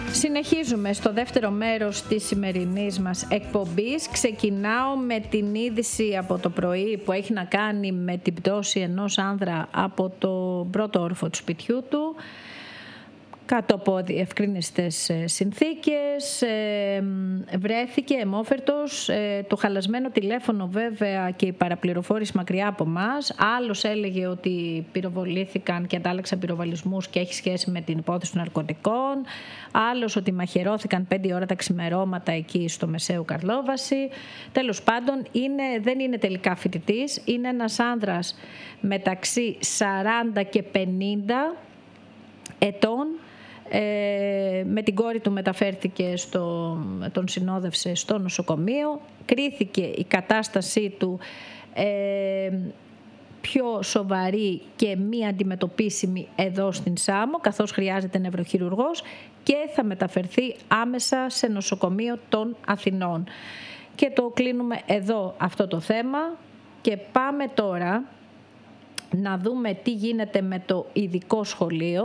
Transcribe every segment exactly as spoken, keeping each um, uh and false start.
Συνεχίζουμε στο δεύτερο μέρος της σημερινής μας εκπομπής. Ξεκινάω με την είδηση από το πρωί που έχει να κάνει με την πτώση ενός άνδρα από το πρώτο όροφο του σπιτιού του, κάτω από ευκρίνιστες συνθήκες. Βρέθηκε αιμόφερτος, το χαλασμένο τηλέφωνο βέβαια και η παραπληροφόρηση μακριά από μας. Άλλος έλεγε ότι πυροβολήθηκαν και αντάλλαξαν πυροβολισμούς και έχει σχέση με την υπόθεση των ναρκωτικών. Άλλος ότι μαχαιρώθηκαν πέντε ώρα τα ξημερώματα εκεί στο Μεσαίου Καρλόβαση. Τέλος πάντων, είναι, δεν είναι τελικά φοιτητής. Είναι ένας άνδρας μεταξύ σαράντα και πενήντα ετών. Ε, με την κόρη του μεταφέρθηκε, στο, τον συνόδευσε στο νοσοκομείο. Κρίθηκε η κατάστασή του ε, πιο σοβαρή και μη αντιμετωπίσιμη εδώ στην Σάμο, καθώς χρειάζεται νευροχειρουργός και θα μεταφερθεί άμεσα σε νοσοκομείο των Αθηνών. Και το κλείνουμε εδώ αυτό το θέμα και πάμε τώρα να δούμε τι γίνεται με το ειδικό σχολείο.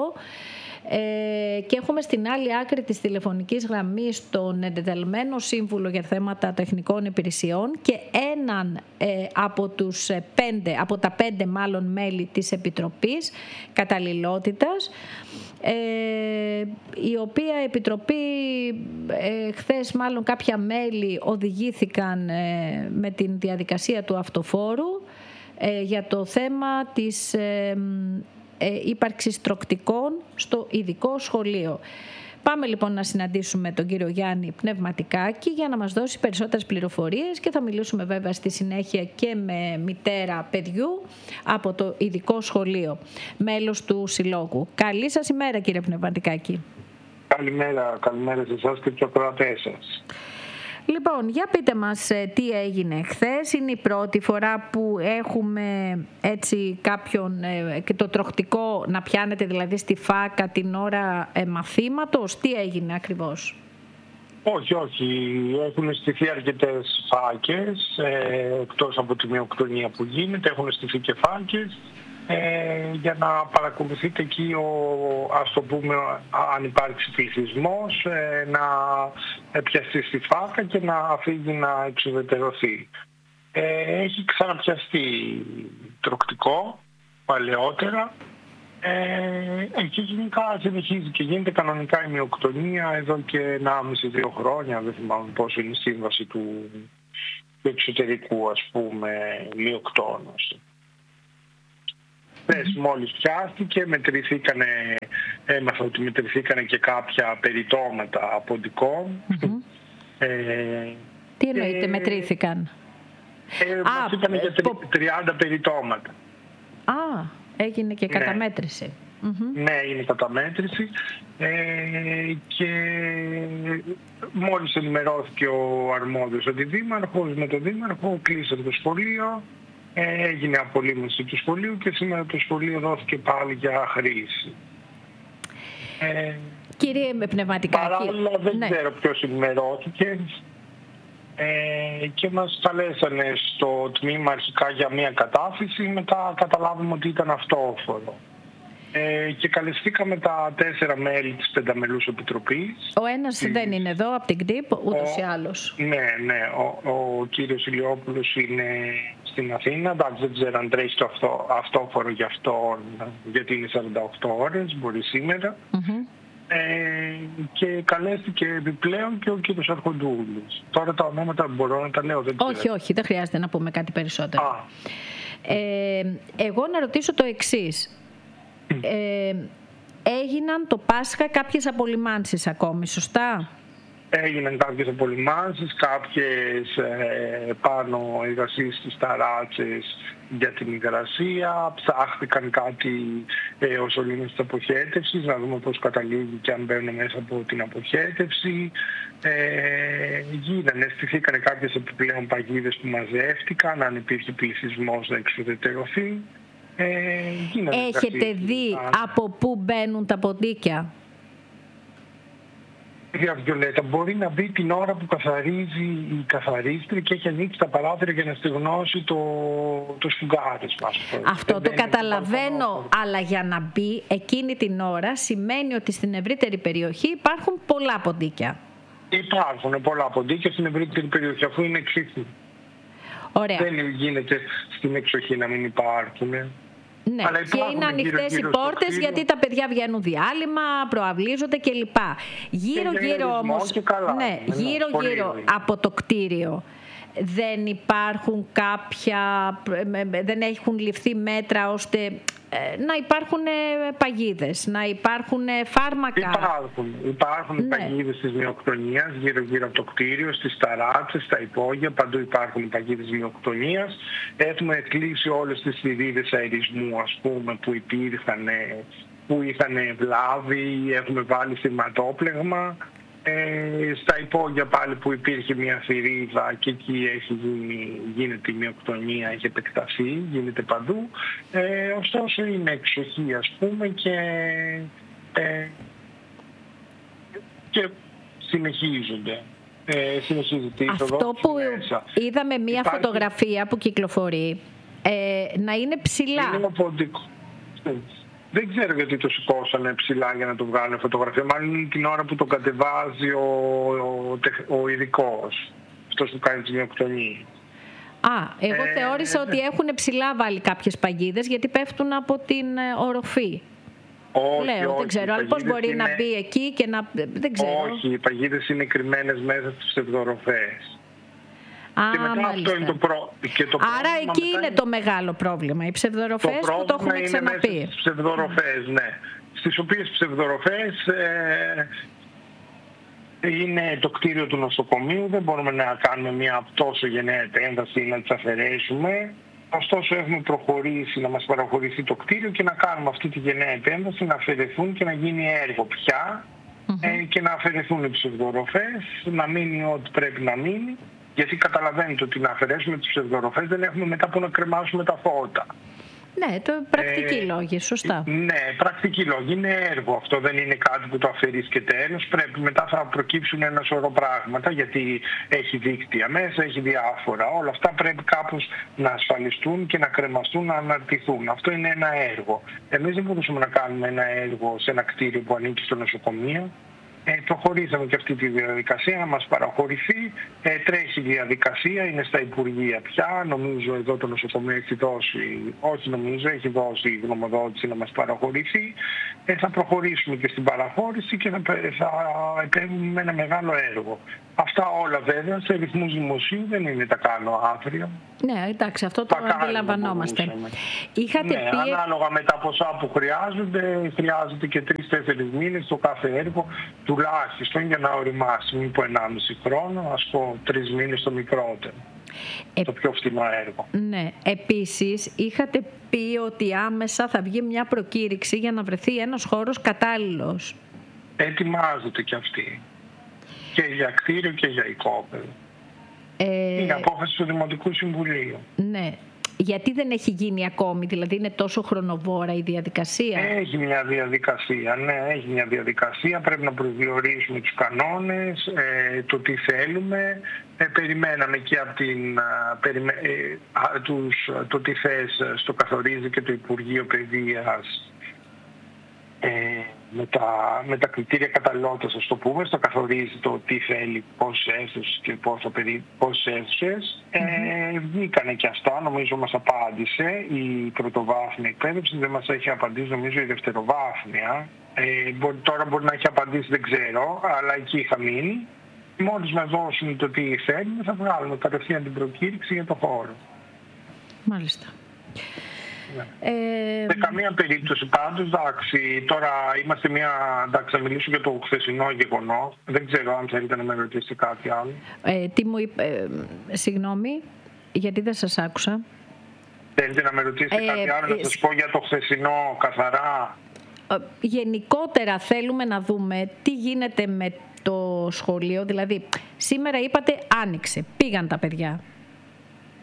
Ε, και έχουμε στην άλλη άκρη της τηλεφωνικής γραμμής τον εντεταλμένο σύμβουλο για θέματα τεχνικών υπηρεσιών και έναν ε, από, τους πέντε, από τα πέντε μάλλον μέλη της Επιτροπής Καταλληλότητας, ε, η οποία Επιτροπή ε, χθες μάλλον κάποια μέλη οδηγήθηκαν ε, με την διαδικασία του αυτοφόρου ε, για το θέμα της ε, ύπαρξης τροκτικών στο ειδικό σχολείο. Πάμε λοιπόν να συναντήσουμε τον κύριο Γιάννη Πνευματικάκη για να μας δώσει περισσότερες πληροφορίες και θα μιλήσουμε βέβαια στη συνέχεια και με μητέρα παιδιού από το ειδικό σχολείο, μέλος του Συλλόγου. Καλή σας ημέρα κύριε Πνευματικάκη. Καλημέρα, καλημέρα σε εσάς και τους ακροατές σας. Λοιπόν, για πείτε μας τι έγινε χθες. Είναι η πρώτη φορά που έχουμε έτσι κάποιον και το τροκτικό να πιάνετε δηλαδή στη φάκα την ώρα μαθήματος. Τι έγινε ακριβώς? Όχι, όχι. Έχουν στηθεί αρκετές φάκες, ε, εκτός από τη μειοκτονία που γίνεται, έχουν στηθεί και φάκες. Ε, για να παρακολουθείτε εκεί ο, ας το πούμε, αν υπάρξει πληθυσμός, ε, να πιαστεί στη φάκα και να φύγει να εξουδετερωθεί. Ε, έχει ξαναπιαστεί τροκτικό παλαιότερα ε, και γενικά συνεχίζει και γίνεται κανονικά η μειοκτονία εδώ και ενάμιση με δύο χρόνια, δεν θυμάμαι πόσο είναι η σύμβαση του, του εξωτερικού, ας πούμε, μειοκτώνος. Mm-hmm. Μόλις πιάστηκε, μετρηθήκανε, έμαθα ότι μετρηθήκανε και κάποια περιτώματα ποντικών. Mm-hmm. Ε, Τι εννοείται ε, μετρήθηκαν? Ε, Α, μας είπανε για τριάντα περιτώματα. Α, έγινε και ναι. καταμέτρηση. Mm-hmm. Ναι, είναι καταμέτρηση ε, και μόλις ενημερώθηκε ο αρμόδιος αντιδήμαρχος με τον δήμαρχο, κλείσατε το σχολείο. Έγινε απολύμωση του σχολείου και σήμερα το σχολείο δόθηκε πάλι για χρήση. Ε, Κύριε Πνευματικάκη, παράλληλα δεν ναι. ξέρω ποιος ενημερώθηκε ε, και μας καλέσανε στο τμήμα αρχικά για μια κατάφυση, μετά καταλάβουμε ότι ήταν αυτόφορο. Ε, και καλεστήκαμε τα τέσσερα μέλη της πενταμελούς επιτροπής. Ο ένας της... δεν είναι εδώ από την ΚΤΙΠ, ούτως ή άλλως. Ναι, ναι. Ο, ο κύριος Ηλιόπουλος είναι στην Αθήνα. Εντάξει, δεν ξέρω αν τρέχει το αυτό, αυτόφορο για αυτό, γιατί είναι σαράντα οκτώ ώρες, μπορεί σήμερα. Mm-hmm. Ε, και καλέστηκε επιπλέον και ο κύριος Αρχοντούλης. Τώρα τα ονόματα μπορώ να τα λέω, δεν ξέρω. Όχι, όχι, δεν χρειάζεται να πούμε κάτι περισσότερο. Α. Ε, εγώ να ρωτήσω το εξής. Ε, έγιναν το Πάσχα κάποιες απολυμάνσεις ακόμη, σωστά? Έγιναν κάποιες απολυμάνσεις, κάποιες ε, πάνω εργασίες στις ταράτσες για την υγρασία, ψάχτηκαν κάτι ε, ως ολίνες της αποχέτευσης, να δούμε πώς καταλήγει και αν μπαίνουν μέσα από την αποχέτευση. Ε, γίνανε, στηθήκανε κάποιες επιπλέον παγίδες που μαζεύτηκαν, αν υπήρχε πληθυσμός να εξουδετερωθεί. Ε, Έχετε δει από πού μπαίνουν τα ποντίκια? Κυρία Βιολέτα, μπορεί να μπει την ώρα που καθαρίζει η καθαρίστρια και έχει ανοίξει τα παράθυρα για να στεγνώσει το, το σφουγγάρι. Αυτό το καταλαβαίνω, αλλά για να μπει εκείνη την ώρα σημαίνει ότι στην ευρύτερη περιοχή υπάρχουν πολλά ποντίκια. Υπάρχουν πολλά ποντίκια στην ευρύτερη περιοχή, αφού είναι εξήχθη. Ωραία. Δεν γίνεται στην εξοχή να μην υπάρχουν. Ναι, αλλά και είναι ανοιχτές οι πόρτες γιατί τα παιδιά βγαίνουν διάλειμμα, προαυλίζονται κλπ. Γύρω-γύρω όμως, ναι, γύρω-γύρω από το κτίριο δεν υπάρχουν κάποια, δεν έχουν ληφθεί μέτρα ώστε να υπάρχουν παγίδες, να υπάρχουν φάρμακα. Υπάρχουν, υπάρχουν ναι. παγίδες της μυοκτονίας γύρω-γύρω από το κτίριο, στις ταράτσες, στα υπόγεια, παντού υπάρχουν παγίδες μυοκτονίας. Έχουμε κλείσει όλες τις θηρίδες αερισμού, ας πούμε, που υπήρχαν, που είχαν βλάβη, έχουμε βάλει σειρματόπλεγμα. Ε, στα υπόγεια πάλι που υπήρχε μια θηρίδα και εκεί έχει γίνει, γίνεται η μυοκτονία, έχει επεκταθεί, γίνεται παντού. Ε, ωστόσο είναι εξοχή, ας πούμε, και, ε, και συνεχίζονται. Ε, συνεχίζεται η Αυτό που μέσα. Είδαμε μια Υπάρχει... φωτογραφία που κυκλοφορεί ε, να είναι ψηλά. Είναι ποντικό. Δεν ξέρω γιατί το σηκώσανε ψηλά για να το βγάλουν φωτογραφία. Μάλλον είναι την ώρα που το κατεβάζει ο, ο, ο ειδικός, αυτός που κάνει τη μυοκτονία. Α, εγώ ε, θεώρησα ε, ότι έχουν ψηλά βάλει κάποιες παγίδες γιατί πέφτουν από την οροφή. Όχι, Λέω, όχι, δεν ξέρω, αλλά πώς μπορεί είναι... να μπει εκεί και να... Δεν ξέρω. Όχι, οι παγίδες είναι κρυμμένες μέσα στις ψευδοροφές. Α, και μετά μάλιστα. αυτό είναι το προ... και το Άρα εκεί είναι το μεγάλο πρόβλημα, οι ψευδοροφές το που το έχουμε ξαναπεί. Είναι στις ψευδοροφές, ναι. Στις οποίες ψευδοροφές ε, είναι το κτίριο του νοσοκομείου, δεν μπορούμε να κάνουμε μια τόσο γενναία επέμβαση να τις αφαιρέσουμε. Ωστόσο έχουμε προχωρήσει να μας παραχωρηθεί το κτίριο και να κάνουμε αυτή τη γενναία επέμβαση, να αφαιρεθούν και να γίνει έργο πια mm-hmm. ε, και να αφαιρεθούν οι ψευδοροφές, να μείνει ό,τι πρέπει να μείνει. Γιατί καταλαβαίνετε ότι να αφαιρέσουμε τις ψευδοροφές δεν έχουμε μετά που να κρεμάσουμε τα φώτα. Ναι, το πρακτική ε, λόγη, σωστά. Ναι, πρακτική λόγη. Είναι έργο αυτό, δεν είναι κάτι που το αφαιρείς και τέλος. Πρέπει μετά θα προκύψουν ένα σωρό πράγματα γιατί έχει δίκτυα μέσα, έχει διάφορα. Όλα αυτά πρέπει κάπως να ασφαλιστούν και να κρεμαστούν, να αναρτηθούν. Αυτό είναι ένα έργο. Εμείς δεν μπορούσαμε να κάνουμε ένα έργο σε ένα κτίριο που ανήκει στο νοσοκομείο. Ε, προχωρήσαμε και αυτή τη διαδικασία να μας παραχωρηθεί. Ε, τρέχει η διαδικασία, είναι στα Υπουργεία πια. Νομίζω εδώ το νοσοκομείο έχει δώσει, όχι νομίζω, έχει δώσει γνωμοδότηση να μας παραχωρηθεί. Ε, θα προχωρήσουμε και στην παραχώρηση και θα, θα επέμβουμε με ένα μεγάλο έργο. Αυτά όλα βέβαια σε ρυθμούς δημοσίου δεν είναι τα κάνω αύριο. Ναι, εντάξει, αυτό το αντιλαμβανόμαστε. Είχατε ναι, πει... ανάλογα με τα ποσά που χρειάζονται, χρειάζεται και τρεις-τέσσερις μήνες το κάθε έργο τουλάχιστον για να οριμάσει. Μην πω ενάμιση χρόνο, ας πω τρεις μήνες το μικρότερο. Ε... Το πιο φθηνό έργο. Ναι, επίσης είχατε πει ότι άμεσα θα βγει μια προκήρυξη για να βρεθεί ένας χώρος κατάλληλος. Ετοιμάζεται και αυτή. Και για κτίριο και για οικόπεδο. Ε... Είναι απόφαση του Δημοτικού Συμβουλίου. Ναι. Γιατί δεν έχει γίνει ακόμη, δηλαδή είναι τόσο χρονοβόρα η διαδικασία? Έχει μια διαδικασία, ναι, έχει μια διαδικασία. Πρέπει να προσδιορίσουμε τους κανόνες, ε, το τι θέλουμε. Ε, περιμέναμε και από την, α, περιμέ, ε, α, τους, το τι θες στο καθορίζει και το Υπουργείο Παιδείας. Ε, με, τα, με τα κριτήρια καταλληλότητας, ας το πούμε, στο καθορίζει το τι θέλει, πόσες αίθουσες και πόσα περί, πόσες αίθουσες. Mm-hmm. Ε, βγήκανε και αυτά, νομίζω μας απάντησε η πρωτοβάθμια εκπαίδευση, δεν μας έχει απαντήσει νομίζω η δευτεροβάθμια. Ε, μπορεί, τώρα μπορεί να έχει απαντήσει, δεν ξέρω, αλλά εκεί είχα μείνει. Μόλις μας δώσουν το τι θέλουμε θα βγάλουμε κατευθείαν την προκήρυξη για το χώρο. Μάλιστα. Ναι. Ε... Σε καμία περίπτωση πάντως, εντάξει, τώρα είμαστε μια, εντάξει, θα μιλήσω για το χθεσινό γεγονός. Δεν ξέρω αν θέλετε να με ρωτήσετε κάτι άλλο. Ε, τι μου είπε, ε, συγγνώμη, γιατί δεν σας άκουσα. Θέλετε να με ρωτήσετε ε, κάτι άλλο, ε, να σας πω για το χθεσινό καθαρά. Ε, γενικότερα θέλουμε να δούμε τι γίνεται με το σχολείο, δηλαδή σήμερα είπατε άνοιξε, πήγαν τα παιδιά.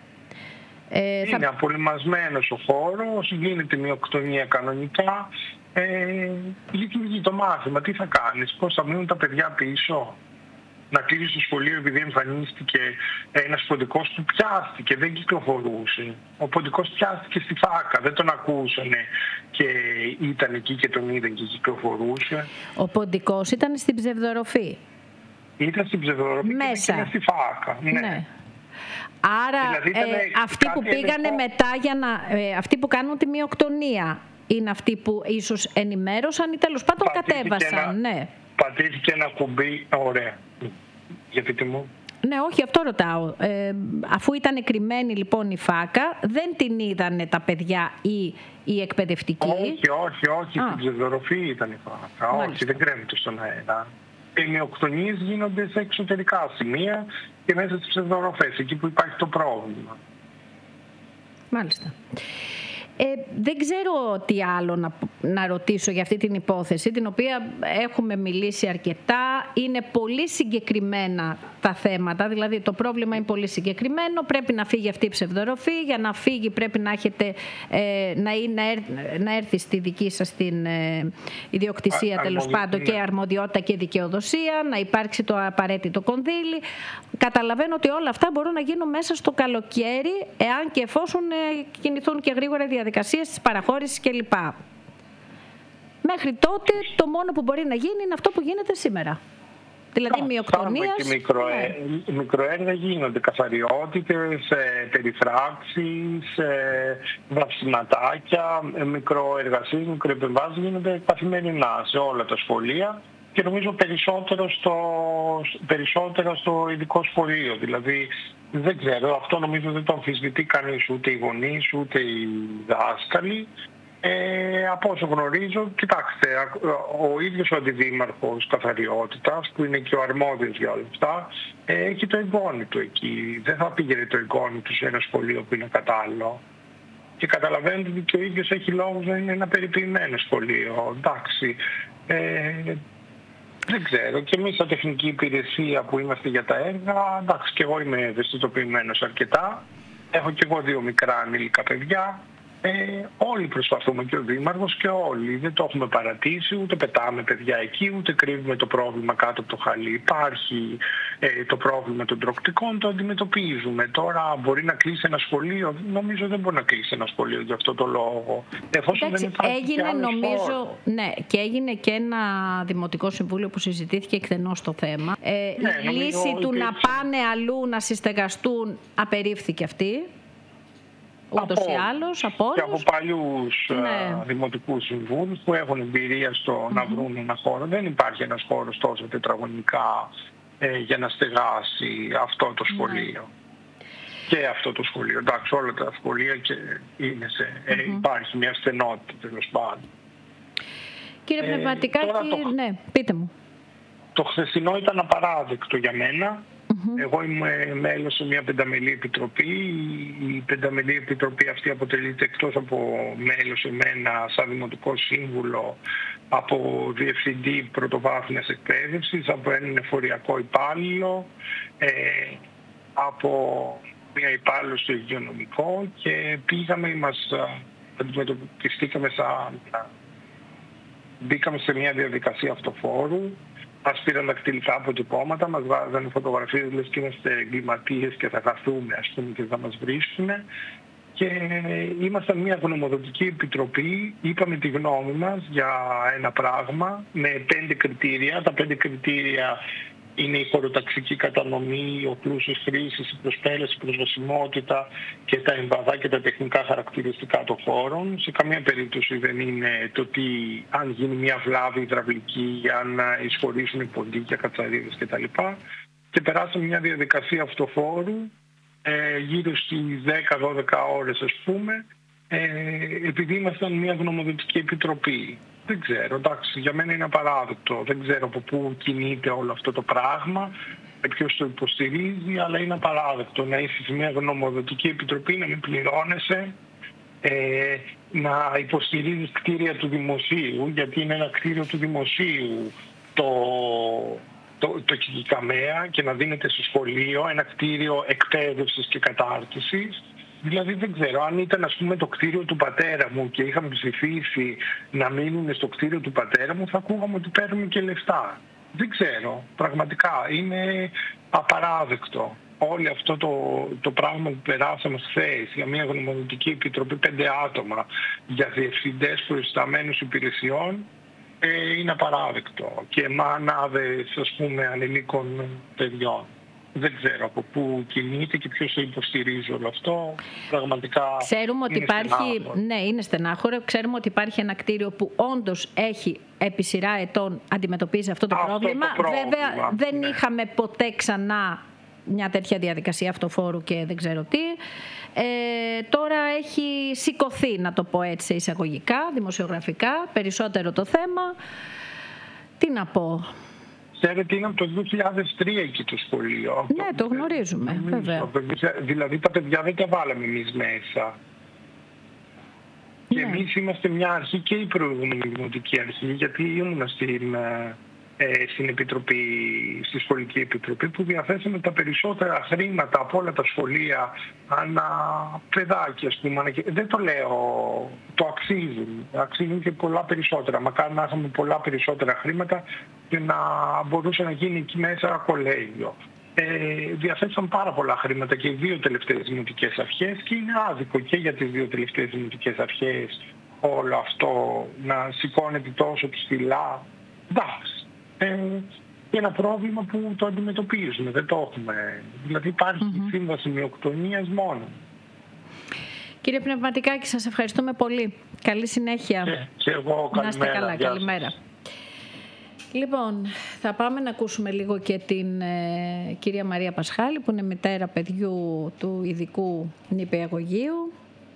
Ε, είναι θα... απολυμασμένος ο χώρος, γίνεται μυοκτονία κανονικά. Ε, λειτουργεί το μάθημα, τι θα κάνεις, πώς θα μείνουν τα παιδιά πίσω? Να κλείσει το σχολείο επειδή εμφανίστηκε ένας ποντικός που πιάστηκε, δεν κυκλοφορούσε. Ο ποντικός πιάστηκε στη φάκα, δεν τον ακούσανε και ήταν εκεί και τον είδαν και κυκλοφορούσε. Ο ποντικός ήταν στην ψευδορροφή. Ήταν στην ψευδορροφή Μέσα. και ήταν στη φάκα. Ναι. Ναι. Άρα δηλαδή, ε, αυτοί που πήγανε ελεγχό... μετά για να... Ε, αυτοί που κάνουν τη μειοκτονία είναι αυτοί που ίσως ενημέρωσαν ή τέλος πάντων πατήθηκε κατέβασαν. Ένα, ναι. Πατήθηκε ένα κουμπί, ωραία. Για πείτε μου. Ναι, όχι, αυτό ρωτάω. Ε, αφού ήταν κρυμμένη λοιπόν η φάκα, δεν την είδανε τα παιδιά ή οι εκπαιδευτικοί? Όχι, όχι, όχι. Α. Στην ψευδοροφή ήταν η φάκα. Μάλιστα. Όχι, δεν κρέμεται στον αέρα. Οι μειοκτονίες γίνονται σε εξωτερικά σημεία και μέσα στις ψευδοροφές, εκεί που υπάρχει το πρόβλημα. Μάλιστα. Ε, δεν ξέρω τι άλλο να, να ρωτήσω για αυτή την υπόθεση, την οποία έχουμε μιλήσει αρκετά. Είναι πολύ συγκεκριμένα τα θέματα, δηλαδή το πρόβλημα είναι πολύ συγκεκριμένο. Πρέπει να φύγει αυτή η ψευδοροφή. Για να φύγει πρέπει να, έχετε, ε, να, να, έρ, να έρθει στη δική σας την ε, ιδιοκτησία, Α, τέλος πάντων, και αρμοδιότητα και δικαιοδοσία, να υπάρξει το απαραίτητο κονδύλι. Καταλαβαίνω ότι όλα αυτά μπορούν να γίνουν μέσα στο καλοκαίρι, εάν και εφόσον ε, κινηθούν και γρήγορα διαδικασίες της παραχώρησης κλπ. Μέχρι τότε το μόνο που μπορεί να γίνει είναι αυτό που γίνεται σήμερα. Δηλαδή μειοκτονίας. Και μικρο, ναι. μικροέργα γίνονται, καθαριότητες, περιφράξεις, βαψιματάκια, μικροεργασίες, μικροεπεμβάσεις γίνονται καθημερινά σε όλα τα σχολεία και νομίζω περισσότερο στο, περισσότερο στο ειδικό σχολείο. Δηλαδή δεν ξέρω, αυτό νομίζω δεν το αμφισβητεί κανείς, ούτε οι γονείς ούτε οι δάσκαλοι. Ε, από όσο γνωρίζω, κοιτάξτε, ο ίδιος ο αντιδήμαρχος καθαριότητας, που είναι και ο αρμόδιος για όλα αυτά, ε, έχει το εγγόνι του εκεί. Δεν θα πήγαινε το εγγόνι του σε ένα σχολείο που είναι κατάλληλο. Και καταλαβαίνετε ότι και ο ίδιος έχει λόγους να είναι ένα περιποιημένο σχολείο. Εντάξει, ε, δεν ξέρω. Και εμείς σαν τεχνική υπηρεσία που είμαστε για τα έργα, εντάξει, και εγώ είμαι ευαισθητοποιημένος αρκετά. Έχω και εγώ δύο μικρά ανήλικα παιδιά. Ε, όλοι προσπαθούμε, και ο Δήμαρχος και όλοι. Δεν το έχουμε παρατήσει, ούτε πετάμε παιδιά εκεί, ούτε κρύβουμε το πρόβλημα κάτω από το χαλί. Υπάρχει ε, το πρόβλημα των τροκτικών, το αντιμετωπίζουμε. Τώρα μπορεί να κλείσει ένα σχολείο, νομίζω δεν μπορεί να κλείσει ένα σχολείο για αυτό το λόγο. Εφόσον Εντάξει, δεν υπάρχει έγινε και νομίζω, ναι, και έγινε και ένα δημοτικό συμβούλιο που συζητήθηκε εκτενώς το θέμα. Ε, ναι, η λύση του να πάνε αλλού να συστεγαστούν απερίφθηκε αυτή. Ούτως ή άλλως, από όλους. Και από παλιούς ναι. δημοτικούς συμβούλους που έχουν εμπειρία στο mm-hmm. να βρουν ένα χώρο. Δεν υπάρχει ένας χώρος τόσο τετραγωνικά ε, για να στεγάσει αυτό το σχολείο. Mm-hmm. Και αυτό το σχολείο. Εντάξει, όλα τα σχολεία και είναι σε, mm-hmm. ε, υπάρχει μια στενότητα τέλος πάντων. Κύριε Πνευματικάκη, ε, το, ναι, πείτε μου. Το χθεσινό ήταν απαράδεκτο για μένα. Mm-hmm. Εγώ είμαι μέλος σε μια πενταμελή επιτροπή. Η πενταμελή επιτροπή αυτή αποτελείται εκτός από μέλος εμένα σαν δημοτικό σύμβουλο, από διευθυντή πρωτοβάθμιας εκπαίδευσης, από έναν εφοριακό υπάλληλο, ε, από μια υπάλληλο στο υγειονομικό και πήγαμε, μας αντιμετωπιστήκαμε σαν... Μπήκαμε σε μια διαδικασία αυτοφόρου. Μας πήραν δακτυλικά αποτυπώματα, μας βάζανε φωτογραφίες, λες και είμαστε εγκληματίες και θα χαθούμε, ας πούμε, και θα μας βρίσκουν. Και ήμασταν μια γνωμοδοτική επιτροπή, είπαμε τη γνώμη μας για ένα πράγμα με πέντε κριτήρια. Τα πέντε κριτήρια είναι η χωροταξική κατανομή, ο πλούσιος χρήσης, η προσπέλαση, η προσβασιμότητα και τα εμβαδά και τα τεχνικά χαρακτηριστικά των χώρων. Σε καμία περίπτωση δεν είναι το τι, αν γίνει μια βλάβη υδραυλική, αν εισχωρήσουν ποντίκια, κατσαρίδες κτλ. Και περάσαμε μια διαδικασία αυτοφόρου, ε, γύρω στις δέκα με δώδεκα ώρες ας πούμε, ε, επειδή ήμασταν μια γνωμοδοτική επιτροπή. Δεν ξέρω, εντάξει, για μένα είναι απαράδεκτο. Δεν ξέρω από πού κινείται όλο αυτό το πράγμα, ποιος το υποστηρίζει, αλλά είναι απαράδεκτο να είσαι σε μια γνωμοδοτική επιτροπή, να μην πληρώνεσαι, ε, να υποστηρίζεις κτίρια του δημοσίου, γιατί είναι ένα κτίριο του δημοσίου το, το, το Κικικαμέα και να δίνεται στο σχολείο ένα κτίριο εκπαίδευσης και κατάρτισης. Δηλαδή δεν ξέρω, αν ήταν ας πούμε το κτίριο του πατέρα μου και είχαμε ψηφίσει να μείνουν στο κτίριο του πατέρα μου, θα ακούγαμε ότι παίρνουμε και λεφτά. Δεν ξέρω, πραγματικά είναι απαράδεκτο. Όλο αυτό το, το πράγμα που περάσαμε χθες για μια γνωμοδοτική επιτροπή πέντε άτομα για διευθυντές προϊσταμένους υπηρεσιών ε, είναι απαράδεκτο. Και μανάδες ας πούμε ανηλίκων παιδιών. Δεν ξέρω από πού κινείται και ποιος το υποστηρίζει όλο αυτό. Πραγματικά ξέρουμε ότι είναι υπάρχει, στενάχωρο. ναι, είναι στενάχωρο. Ξέρουμε ότι υπάρχει ένα κτίριο που όντως έχει επί σειρά ετών αντιμετωπίζει αυτό το Αυτό πρόβλημα. το πρόβλημα. Βέβαια δεν Ναι. είχαμε ποτέ ξανά μια τέτοια διαδικασία αυτοφόρου και δεν ξέρω τι. Ε, τώρα έχει σηκωθεί, να το πω έτσι εισαγωγικά, δημοσιογραφικά, περισσότερο το θέμα. Τι να πω. Ξέρετε, είναι από το δύο χιλιάδες τρία εκεί το σχολείο. Ναι, το γνωρίζουμε, Νομίζω, βέβαια. Δηλαδή τα παιδιά δεν τα βάλαμε εμείς μέσα. Και Ναι. εμείς είμαστε μια αρχή και η προηγούμενη δημοτική αρχή, γιατί ήμουνα στην, ε, στην, επιτροπή, στη σχολική επιτροπή που διαθέσαμε τα περισσότερα χρήματα από όλα τα σχολεία ανά παιδάκι, ας πούμε. Δεν το λέω, το αξίζουν. Αξίζουν και πολλά περισσότερα. Μακάρι να είχαμε πολλά περισσότερα χρήματα και να μπορούσε να γίνει εκεί μέσα ένα κολέγιο. Ε, διαθέσαν πάρα πολλά χρήματα και οι δύο τελευταίες δημοτικές αρχές και είναι άδικο και για τις δύο τελευταίες δημοτικές αρχές όλο αυτό να σηκώνεται τόσο ψηλά. Εντάξει. Ε, και ένα πρόβλημα που το αντιμετωπίζουμε, δεν το έχουμε. Δηλαδή υπάρχει mm-hmm. σύμβαση μειοκτονίας μόνο. Κύριε Πνευματικάκη, σας ευχαριστούμε πολύ. Καλή συνέχεια. Και, και εγώ καλημέρα. Να είστε καλά, καλημέρα. Λοιπόν, θα πάμε να ακούσουμε λίγο και την ε, κυρία Μαρία Πασχάλη, που είναι μητέρα παιδιού του ειδικού νηπιαγωγείου.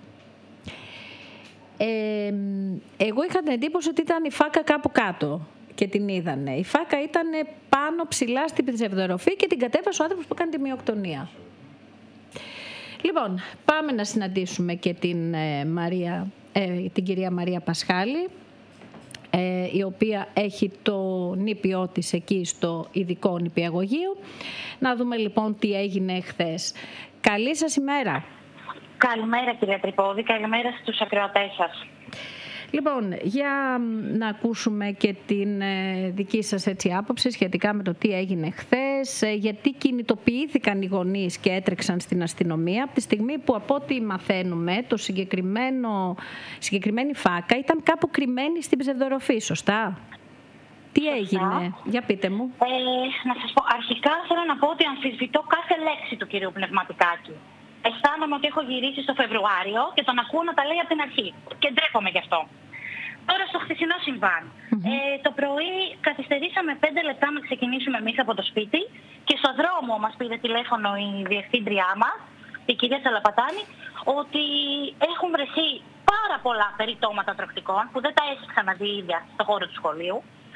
Ε, εγώ είχα την εντύπωση ότι ήταν η φάκα κάπου κάτω και την είδανε. Η φάκα ήταν πάνω ψηλά στην ψευδορροφή και την κατέβασε ο άνθρωπος που έκανε τη μειοκτονία. Λοιπόν, πάμε να συναντήσουμε και την, ε, Μαρία, ε, την κυρία Μαρία Πασχάλη, η οποία έχει το νήπιό της εκεί στο ειδικό νηπιαγωγείο. Να δούμε λοιπόν τι έγινε χθες. Καλή σας ημέρα. Καλημέρα κυρία Τρυπώδη, καλημέρα στους ακροατές σας. Λοιπόν, για να ακούσουμε και την δική σας έτσι άποψη σχετικά με το τι έγινε χθες, γιατί κινητοποιήθηκαν οι γονείς και έτρεξαν στην αστυνομία από τη στιγμή που, από ό,τι μαθαίνουμε, το συγκεκριμένο, συγκεκριμένη φάκα ήταν κάπου κρυμμένη στην ψευδορροφή, σωστά? Τι σωστά. έγινε, για πείτε μου. Ε, να σας πω, αρχικά θέλω να πω ότι αμφισβητώ κάθε λέξη του κυρίου Πνευματικάκη. Αισθάνομαι ότι έχω γυρίσει στο Φεβρουάριο και τον ακούω να τα λέει από την αρχή. Και ντρέπομαι γι' αυτό. Τώρα στο χθεσινό συμβάν. Mm-hmm. Ε, το πρωί καθυστερήσαμε πέντε λεπτά να ξεκινήσουμε εμείς από το σπίτι και στο δρόμο μας πήρε τηλέφωνο η διευθύντριά μας, η κυρία Τσαλαπατάνη, ότι έχουν βρεθεί πάρα πολλά περιτώματα τροχτικών που δεν τα έχει ξαναδεί η ίδια στο χώρο του σχολείου.